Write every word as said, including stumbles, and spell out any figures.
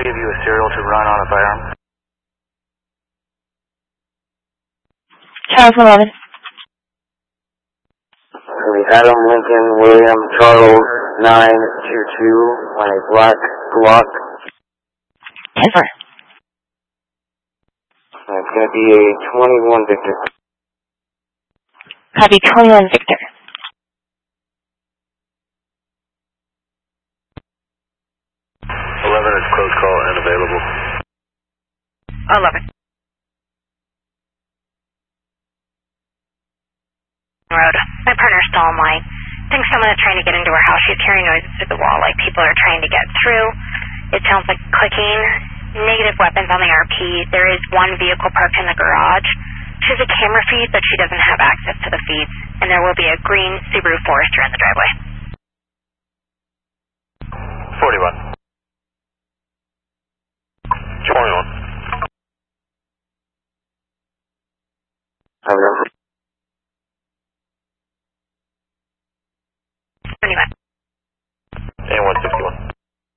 give you a serial to run on a firearm? Charles eleven. Adam Lincoln William Charles nine two two on a black Glock. ten four. It's going to be a twenty-one Victor. Copy twenty-one Victor. eleven is close call and available. eleven. Road. My partner's still online. Thinks someone is trying to get into her house. She's hearing noises through the wall, like people are trying to get through. It sounds like clicking. Negative weapons on the R P. There is one vehicle parked in the garage. She has a camera feed, but she doesn't have access to the feeds. And there will be a green Subaru Forester in the driveway. forty-one. twenty-one. I don't know. twenty-one.